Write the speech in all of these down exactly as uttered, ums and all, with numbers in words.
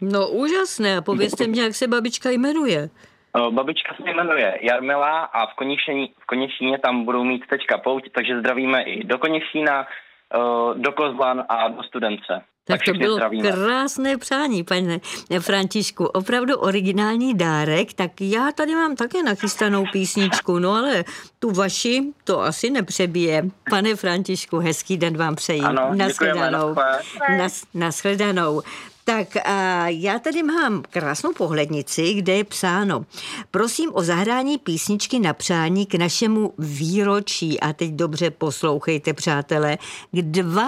No úžasné, a povězte mě, jak se babička jmenuje. O, babička se jmenuje Jarmila a v Konečíně, v Konečíně tam budou mít teďka pouť, takže zdravíme i do Konečína, o, do Kozlan a do Studence. Tak, tak to bylo zdravíme. Krásné přání, pane Františku, opravdu originální dárek, tak já tady mám také nachystanou písničku, no ale tu vaši to asi nepřebije. Pane Františku, hezký den vám přeji. Ano, nashledanou. Nas, nashledanou. Tak a já tady mám krásnou pohlednici, kde je psáno: prosím o zahrání písničky na přání k našemu výročí. A teď dobře poslouchejte, přátelé, k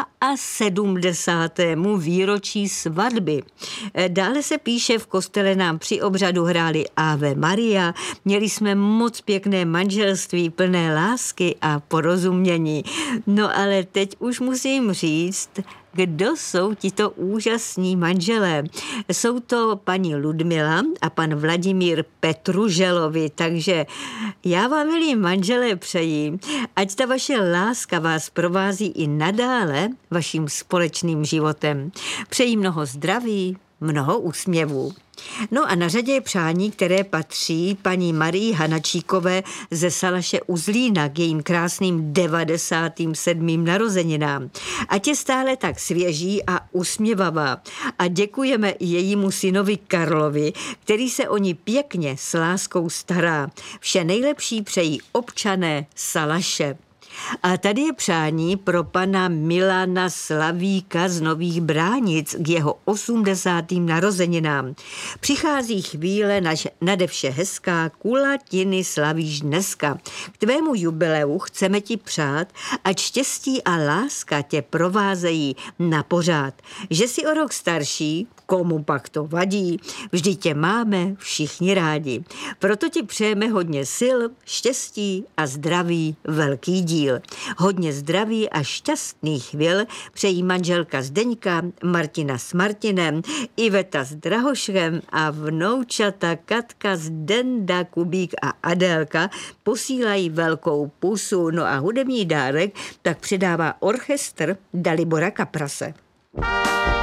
sedmdesátému druhému výročí svatby. Dále se píše: v kostele nám při obřadu hráli Ave Maria, měli jsme moc pěkné manželství, plné lásky a porozumění. No ale teď už musím říct, kdo jsou tito úžasní manželé. Jsou to paní Ludmila a pan Vladimír Petruželovi, takže já vám, milí manželé, přeji, ať ta vaše láska vás provází i nadále vaším společným životem. Přeji mnoho zdraví, mnoho úsměvů. No a na řadě je přání, které patří paní Marii Hanačíkové ze Salaše u Zlína k jejím krásným devadesátým sedmým narozeninám. Ať je stále tak svěží a usměvavá. A děkujeme i jejímu synovi Karlovi, který se o ní pěkně s láskou stará. Vše nejlepší přejí občané Salaše. A tady je přání pro pana Milana Slavíka z Nových Bránic k jeho osmdesátým narozeninám. Přichází chvíle naš, nade vše hezká, kulatiny slavíš dneska. K tvému jubileu chceme ti přát, ať štěstí a láska tě provázejí na pořád. Že jsi o rok starší, komu pak to vadí, vždy tě máme všichni rádi. Proto ti přejeme hodně sil, štěstí a zdraví, velký díl. Hodně zdraví a šťastných chvil přejí manželka Zdeňka, Martina s Martinem, Iveta s Drahošem a vnoučata Katka, Zdenda, Kubík a Adélka posílají velkou pusu. No a hudební dárek tak předává orchestr Dalibora Kaprase.